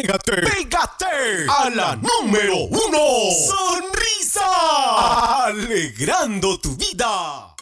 Pégate a la número 1. Sonrisa. Alegrando tu vida.